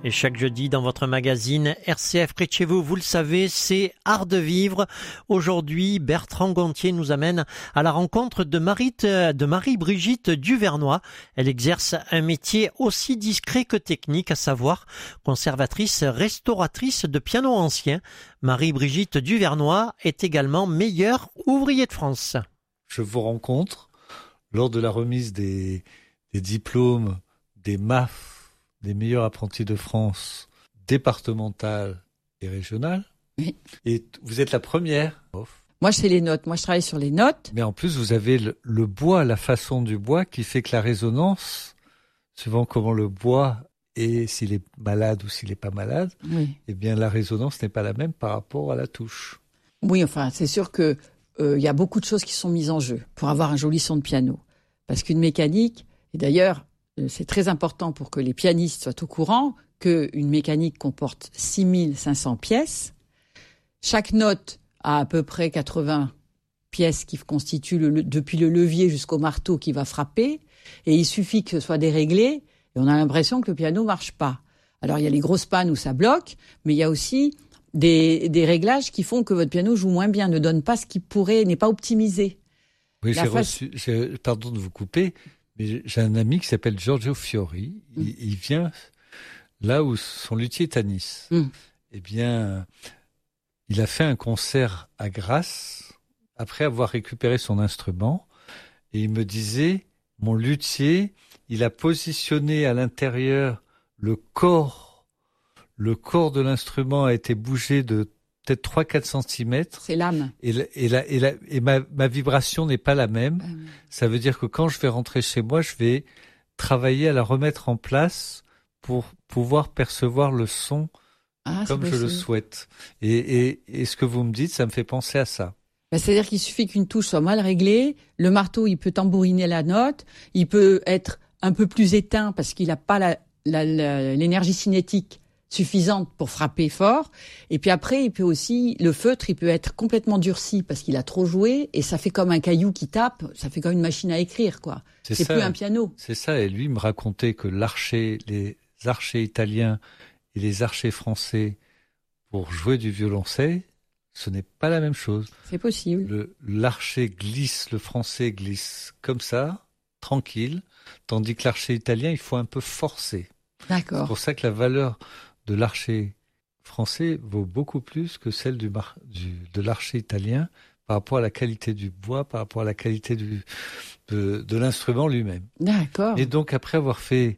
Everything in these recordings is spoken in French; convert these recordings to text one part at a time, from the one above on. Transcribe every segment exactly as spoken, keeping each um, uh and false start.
Et chaque jeudi dans votre magazine R C F près de chez vous, vous le savez, c'est Art de vivre. Aujourd'hui, Bertrand Gontier nous amène à la rencontre de, Marie, de Marie-Brigitte Duvernois. Elle exerce un métier aussi discret que technique, à savoir conservatrice restauratrice de pianos anciens. Marie-Brigitte Duvernois est également meilleure ouvrier de France. Je vous rencontre lors de la remise des, des diplômes des M A F, des meilleurs apprentis de France, départementales et régionales. Oui. Et vous êtes la première. Moi, je fais les notes. Moi, je travaille sur les notes. Mais en plus, vous avez le, le bois, la façon du bois qui fait que la résonance, suivant comment le bois est, s'il est malade ou s'il n'est pas malade, oui. eh bien, la résonance n'est pas la même par rapport à la touche. Oui, enfin, c'est sûr que euh, y a beaucoup de choses qui sont mises en jeu pour avoir un joli son de piano. Parce qu'une mécanique, et d'ailleurs, c'est très important pour que les pianistes soient au courant qu'une mécanique comporte six mille cinq cents pièces. Chaque note a à peu près quatre-vingts pièces qui constituent le, depuis le levier jusqu'au marteau qui va frapper. Et il suffit que ce soit déréglé et on a l'impression que le piano marche pas. Alors il y a les grosses pannes où ça bloque, mais il y a aussi des, des réglages qui font que votre piano joue moins bien, ne donne pas ce qu'il pourrait, n'est pas optimisé. Oui, j'ai face... reçu, j'ai, pardon de vous couper, mais j'ai un ami qui s'appelle Giorgio Fiori. Mm. Il, il vient là où son luthier est à Nice. Mm. Eh bien, il a fait un concert à Grasse après avoir récupéré son instrument. Et il me disait, mon luthier, il a positionné à l'intérieur le corps. Le corps de l'instrument a été bougé de peut-être trois à quatre centimètres. C'est l'âme. Et, la, et, la, et, la, et ma, ma vibration n'est pas la même. Mmh. Ça veut dire que quand je vais rentrer chez moi, je vais travailler à la remettre en place pour pouvoir percevoir le son ah, comme je le souhaite. Et, et, et ce que vous me dites, ça me fait penser à ça. Ben, c'est-à-dire qu'il suffit qu'une touche soit mal réglée. Le marteau, il peut tambouriner la note. Il peut être un peu plus éteint parce qu'il n'a pas la, la, la, l'énergie cinétique suffisante pour frapper fort. Et puis après, il peut aussi, le feutre, il peut être complètement durci parce qu'il a trop joué et ça fait comme un caillou qui tape, ça fait comme une machine à écrire, quoi. C'est, c'est ça, plus un piano. C'est ça. Et lui, il me racontait que l'archer, les archers italiens et les archers français, pour jouer du violoncelle, ce n'est pas la même chose. C'est possible. Le, l'archer glisse, le français glisse comme ça, tranquille, tandis que l'archer italien, il faut un peu forcer. D'accord. C'est pour ça que la valeur de l'archer français vaut beaucoup plus que celle du, mar- du, de l'archer italien par rapport à la qualité du bois, par rapport à la qualité du, de, de l'instrument lui-même. D'accord. Et donc, après avoir fait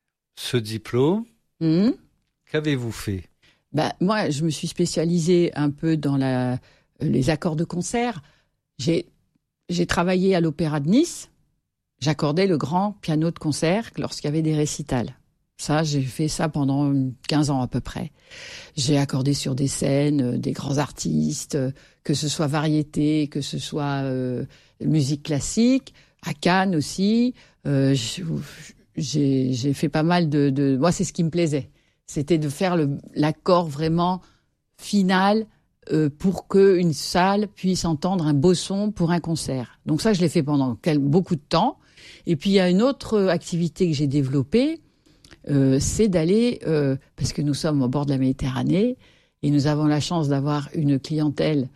ce diplôme, mmh. qu'avez-vous fait ? Bah, moi, je me suis spécialisée un peu dans la, les accords de concert. J'ai, j'ai travaillé à l'Opéra de Nice. J'accordais le grand piano de concert lorsqu'il y avait des récitals. Ça, j'ai fait ça pendant quinze ans à peu près. J'ai accordé sur des scènes, des grands artistes, que ce soit variété, que ce soit euh, musique classique, à Cannes aussi. Euh, j'ai, j'ai fait pas mal de, de... Moi, c'est ce qui me plaisait. C'était de faire le, l'accord vraiment final euh, pour qu'une salle puisse entendre un beau son pour un concert. Donc ça, je l'ai fait pendant quel, beaucoup de temps. Et puis, il y a une autre activité que j'ai développée, Euh, c'est d'aller, euh, parce que nous sommes au bord de la Méditerranée et nous avons la chance d'avoir une clientèle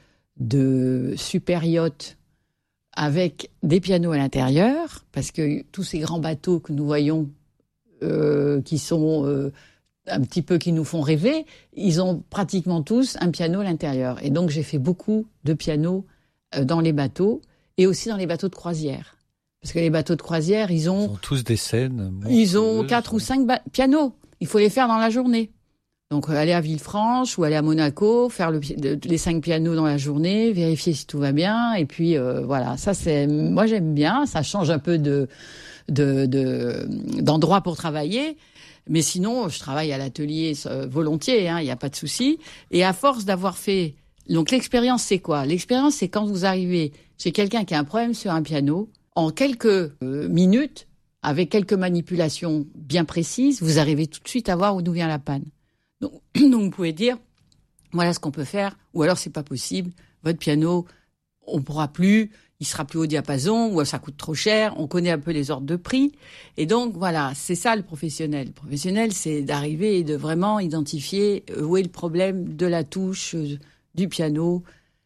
de super yachts avec des pianos à l'intérieur, parce que tous ces grands bateaux que nous voyons, euh, qui sont euh, un petit peu, qui nous font rêver, ils ont pratiquement tous un piano à l'intérieur. Et donc j'ai fait beaucoup de pianos euh, dans les bateaux et aussi dans les bateaux de croisière. Parce que les bateaux de croisière, ils ont... Ils ont tous des scènes. Ils ont quatre ou cinq ba- pianos. Il faut les faire dans la journée. Donc, aller à Villefranche ou aller à Monaco, faire le, les cinq pianos dans la journée, vérifier si tout va bien. Et puis, euh, voilà. Ça, c'est... Moi, j'aime bien. Ça change un peu de, de, de, d'endroit pour travailler. Mais sinon, je travaille à l'atelier euh, volontiers, hein, il n'y a pas de souci. Et à force d'avoir fait... Donc, l'expérience, c'est quoi ? L'expérience, c'est quand vous arrivez chez quelqu'un qui a un problème sur un piano... En quelques euh, minutes, avec quelques manipulations bien précises, vous arrivez tout de suite à voir où nous vient la panne. Donc, donc vous pouvez dire, voilà ce qu'on peut faire, ou alors c'est pas possible, votre piano, on ne pourra plus, il sera plus haut diapason ou ça coûte trop cher. On connaît un peu les ordres de prix. Et donc, voilà, c'est ça le professionnel. Le professionnel, c'est d'arriver et de vraiment identifier où est le problème de la touche, du piano,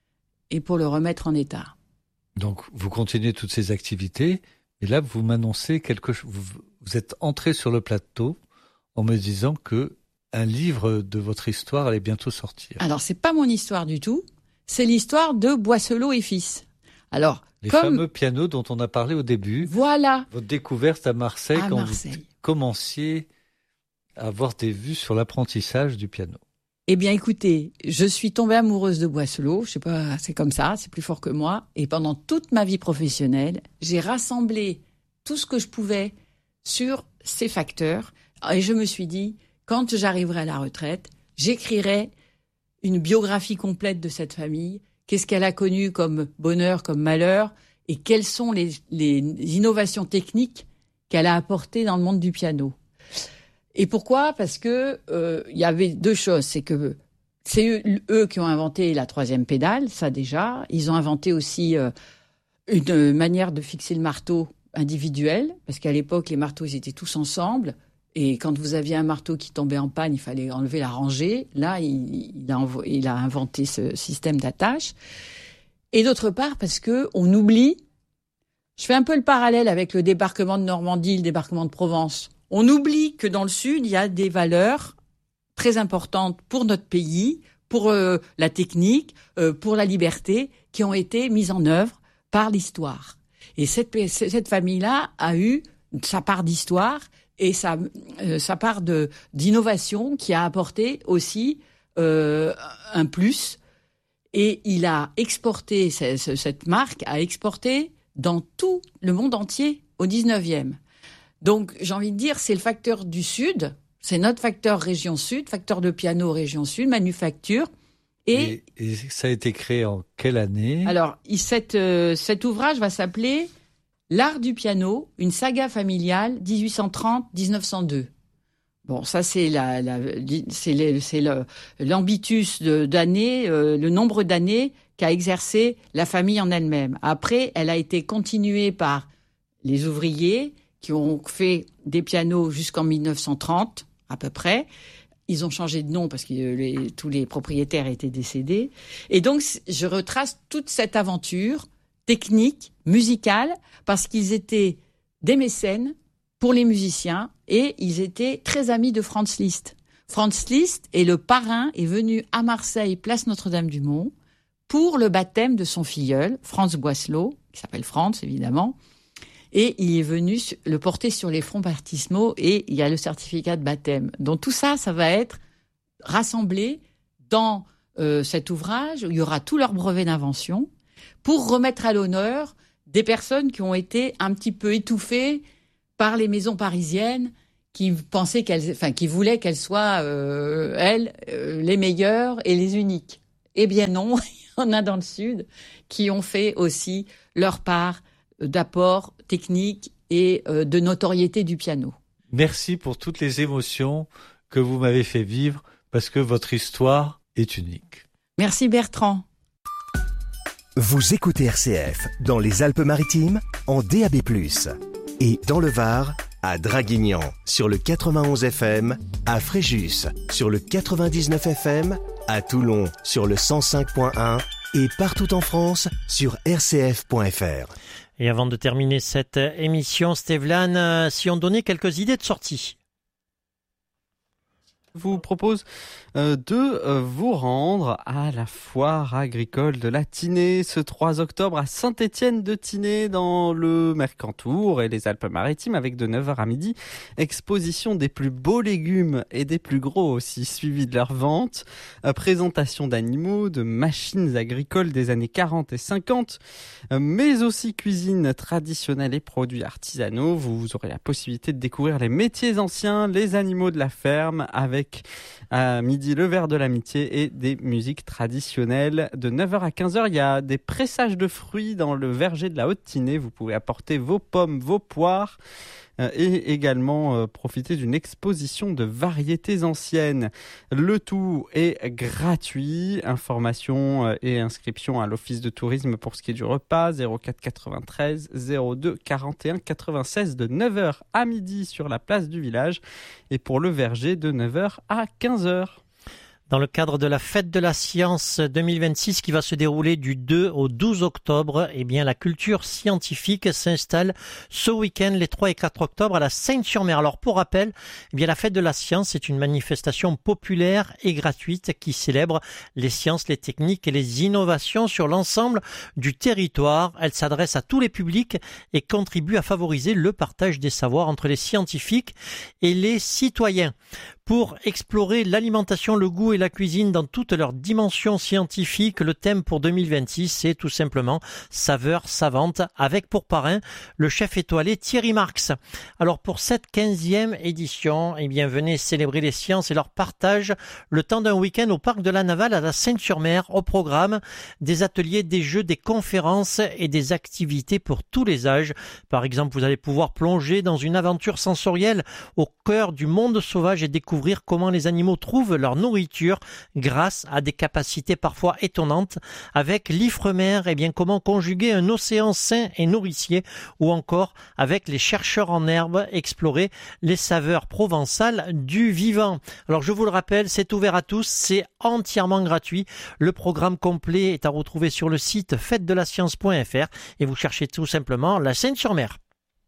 et pour le remettre en état. Donc, vous continuez toutes ces activités, et là, vous m'annoncez quelque chose. Vous, vous êtes entré sur le plateau en me disant que un livre de votre histoire allait bientôt sortir. Alors, c'est pas mon histoire du tout. C'est l'histoire de Boisselot et Fils. Alors, les comme... fameux pianos dont on a parlé au début. Voilà. Votre découverte à Marseille à quand Marseille. vous commenciez à avoir des vues sur l'apprentissage du piano. Eh bien, écoutez, je suis tombée amoureuse de Boisselot. Je sais pas, c'est comme ça, c'est plus fort que moi. Et pendant toute ma vie professionnelle, j'ai rassemblé tout ce que je pouvais sur ces facteurs. Et je me suis dit, quand j'arriverai à la retraite, j'écrirai une biographie complète de cette famille. Qu'est-ce qu'elle a connu comme bonheur, comme malheur, et quelles sont les, les innovations techniques qu'elle a apportées dans le monde du piano. Et pourquoi ? Parce que euh, y avait deux choses. C'est que c'est eux, eux qui ont inventé la troisième pédale, ça déjà. Ils ont inventé aussi euh, une manière de fixer le marteau individuel, parce qu'à l'époque, les marteaux, ils étaient tous ensemble. Et quand vous aviez un marteau qui tombait en panne, il fallait enlever la rangée. Là, il, il, a, envo- il a inventé ce système d'attache. Et d'autre part, parce que on oublie, je fais un peu le parallèle avec le débarquement de Normandie, le débarquement de Provence. On oublie que dans le Sud, il y a des valeurs très importantes pour notre pays, pour euh, la technique, euh, pour la liberté, qui ont été mises en œuvre par l'histoire. Et cette, cette famille-là a eu sa part d'histoire et sa, euh, sa part de, d'innovation qui a apporté aussi euh, un plus. Et il a exporté, cette marque a exporté dans tout le monde entier au dix-neuvième. Donc, j'ai envie de dire, c'est le facteur du Sud, c'est notre facteur région Sud, facteur de piano région Sud, manufacture. Et, et, et ça a été créé en quelle année ? Alors, cet, euh, cet ouvrage va s'appeler L'art du piano, une saga familiale, dix-huit cent trente à dix-neuf cent deux. Bon, ça c'est la, la c'est, le, c'est le, l'ambitus de, d'années, euh, le nombre d'années qu'a exercé la famille en elle-même. Après, elle a été continuée par les ouvriers qui ont fait des pianos jusqu'en dix-neuf cent trente à peu près. Ils ont changé de nom parce que les, tous les propriétaires étaient décédés. Et donc, je retrace toute cette aventure technique, musicale, parce qu'ils étaient des mécènes pour les musiciens et ils étaient très amis de Franz Liszt. Franz Liszt est le parrain, est venu à Marseille, place Notre-Dame-du-Mont, pour le baptême de son filleul, Franz Boisselot, qui s'appelle Franz évidemment, et il est venu le porter sur les fronts baptismaux et il y a le certificat de baptême. Donc tout ça, ça va être rassemblé dans euh, cet ouvrage. Il y aura tous leurs brevets d'invention pour remettre à l'honneur des personnes qui ont été un petit peu étouffées par les maisons parisiennes qui pensaient qu'elles, enfin, qui voulaient qu'elles soient, euh, elles, euh, les meilleures et les uniques. Eh bien non, il y en a dans le Sud qui ont fait aussi leur part d'apport technique et euh, de notoriété du piano. Merci pour toutes les émotions que vous m'avez fait vivre, parce que votre histoire est unique. Merci Bertrand. Vous écoutez R C F dans les Alpes-Maritimes en D A B plus, et dans le Var à Draguignan sur le quatre-vingt-onze F M, à Fréjus sur le quatre-vingt-dix-neuf F M, à Toulon sur le cent cinq point un et partout en France sur r c f point f r. Et avant de terminer cette émission, Stevlan, si on donnait quelques idées de sortie. Je vous propose euh, de euh, vous rendre à la foire agricole de la Tinée ce trois octobre à Saint-Étienne-de-Tinée dans le Mercantour et les Alpes-Maritimes avec de neuf heures à midi exposition des plus beaux légumes et des plus gros aussi suivi de leur vente, euh, présentation d'animaux, de machines agricoles des années quarante et cinquante, euh, mais aussi cuisine traditionnelle et produits artisanaux. Vous, vous aurez la possibilité de découvrir les métiers anciens, les animaux de la ferme avec à midi le verre de l'amitié et des musiques traditionnelles. De neuf heures à quinze heures, il y a des pressages de fruits dans le verger de la Haute-Tinée. Vous pouvez apporter vos pommes, vos poires. euh, et également euh, profiter d'une exposition de variétés anciennes. Le tout est gratuit. Information euh, et inscription à l'office de tourisme pour ce qui est du repas, zéro quatre quatre-vingt-treize zéro deux quarante et un quatre-vingt-seize de neuf heures à midi sur la place du village et pour le verger de neuf heures à quinze heures. Dans le cadre de la Fête de la Science deux mille vingt-six qui va se dérouler du deux au douze octobre, eh bien, la culture scientifique s'installe ce week-end, les trois et quatre octobre, à la Seyne-sur-Mer. Alors, pour rappel, eh bien, la Fête de la Science est une manifestation populaire et gratuite qui célèbre les sciences, les techniques et les innovations sur l'ensemble du territoire. Elle s'adresse à tous les publics et contribue à favoriser le partage des savoirs entre les scientifiques et les citoyens. Pour explorer l'alimentation, le goût et la cuisine dans toutes leurs dimensions scientifiques, le thème pour deux mille vingt-six, c'est tout simplement saveurs savantes, avec pour parrain le chef étoilé Thierry Marx. Alors pour cette quinzième édition, eh bien venez célébrer les sciences et leur partage le temps d'un week-end au parc de la Navale à la Seyne-sur-Mer. Au programme, des ateliers, des jeux, des conférences et des activités pour tous les âges. Par exemple, vous allez pouvoir plonger dans une aventure sensorielle au cœur du monde sauvage et découvrir comment les animaux trouvent leur nourriture grâce à des capacités parfois étonnantes. Avec l'Ifremer, eh bien, comment conjuguer un océan sain et nourricier, ou encore avec les chercheurs en herbe, explorer les saveurs provençales du vivant. Alors je vous le rappelle, c'est ouvert à tous, c'est entièrement gratuit. Le programme complet est à retrouver sur le site fête de la science point f r et vous cherchez tout simplement la Seyne-sur-Mer.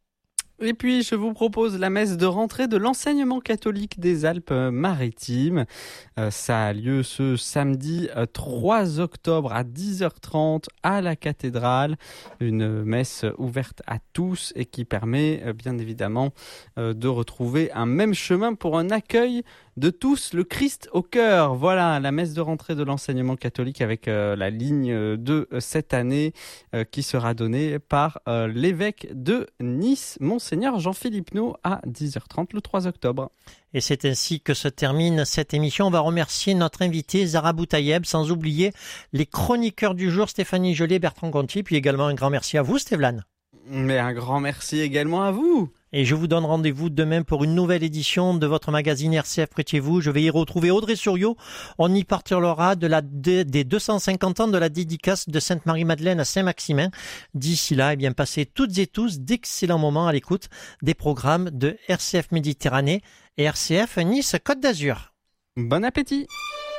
Et puis, je vous propose la messe de rentrée de l'enseignement catholique des Alpes-Maritimes. Euh, ça a lieu ce samedi trois octobre à dix heures trente à la cathédrale. Une messe ouverte à tous et qui permet, euh, bien évidemment, euh, de retrouver un même chemin pour un accueil de tous, le Christ au cœur. Voilà, la messe de rentrée de l'enseignement catholique avec euh, la ligne de cette année euh, qui sera donnée par euh, l'évêque de Nice, Monseigneur Jean-Philippe Naud, à dix heures trente le trois octobre. Et c'est ainsi que se termine cette émission. On va remercier notre invité Zara Boutayeb, sans oublier les chroniqueurs du jour, Stéphanie Gelé, Bertrand Gontier, puis également un grand merci à vous, Stéphane. Mais un grand merci également à vous. Et je vous donne rendez-vous demain pour une nouvelle édition de votre magazine R C F près de chez vous. Je vais y retrouver Audrey Suriot. On y partirera de la, de, des deux cent cinquante ans de la dédicace de Sainte-Marie-Madeleine à Saint-Maximin. D'ici là, eh bien, passez toutes et tous d'excellents moments à l'écoute des programmes de R C F Méditerranée et R C F Nice Côte d'Azur. Bon appétit!